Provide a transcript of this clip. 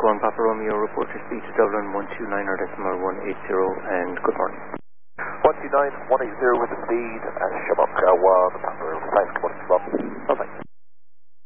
Echo and Papa Romeo, report your speed to Dublin 129.180, and good morning. 129.180 with the speed, and Shamrock 1, Papa, thanks, good morning, Rob. Bye-bye.